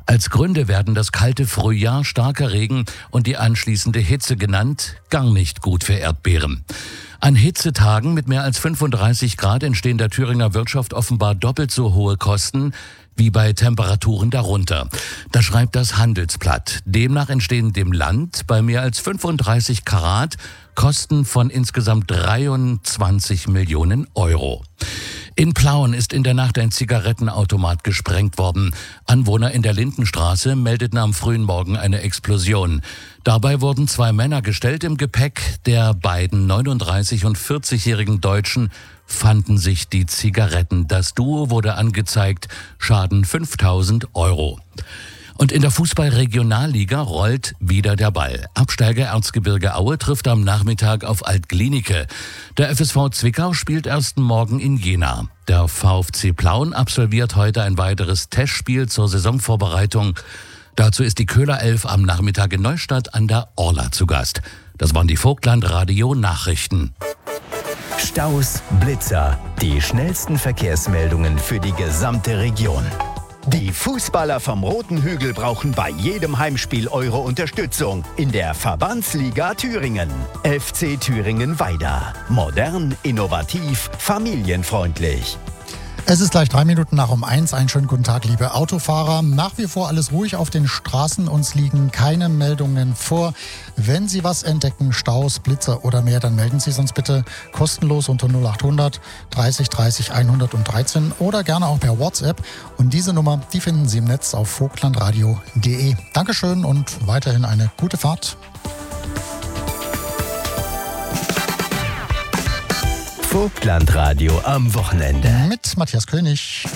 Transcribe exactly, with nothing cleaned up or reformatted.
Als Gründe werden das kalte Frühjahr, starker Regen und die anschließende Hitze genannt. Gar nicht gut für Erdbeeren. An Hitzetagen mit mehr als fünfunddreißig Grad entstehen der Thüringer Wirtschaft offenbar doppelt so hohe Kosten wie bei Temperaturen darunter. Das schreibt das Handelsblatt. Demnach entstehen dem Land bei mehr als fünfunddreißig Grad Kosten von insgesamt dreiundzwanzig Millionen Euro. In Plauen ist in der Nacht ein Zigarettenautomat gesprengt worden. Anwohner in der Lindenstraße meldeten am frühen Morgen eine Explosion. Dabei wurden zwei Männer gestellt. Im Gepäck der beiden neununddreißig- und vierzigjährigen Deutschen fanden sich die Zigaretten. Das Duo wurde angezeigt, Schaden fünftausend Euro. Und in der Fußball-Regionalliga rollt wieder der Ball. Absteiger Erzgebirge Aue trifft am Nachmittag auf Alt-Glienicke. Der F S V Zwickau spielt ersten Morgen in Jena. Der VfC Plauen absolviert heute ein weiteres Testspiel zur Saisonvorbereitung. Dazu ist die Köhler Elf am Nachmittag in Neustadt an der Orla zu Gast. Das waren die Vogtland-Radio-Nachrichten. Staus, Blitzer, die schnellsten Verkehrsmeldungen für die gesamte Region. Die Fußballer vom Roten Hügel brauchen bei jedem Heimspiel eure Unterstützung in der Verbandsliga Thüringen. F C Thüringen Weida. Modern, innovativ, familienfreundlich. Es ist gleich drei Minuten nach um eins. Einen schönen guten Tag, liebe Autofahrer. Nach wie vor alles ruhig auf den Straßen. Uns liegen keine Meldungen vor. Wenn Sie was entdecken, Staus, Blitzer oder mehr, dann melden Sie es uns bitte kostenlos unter null acht hundert dreißig dreißig hundertdreizehn oder gerne auch per WhatsApp. Und diese Nummer, die finden Sie im Netz auf vogtlandradio punkt de. Dankeschön und weiterhin eine gute Fahrt. Vogtlandradio am Wochenende. Mit Matthias König.